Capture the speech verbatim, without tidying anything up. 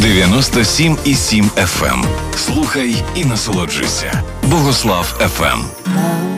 дев'яносто сім і сім еф ем. Слухай і насолоджуйся. Богослав еф ем.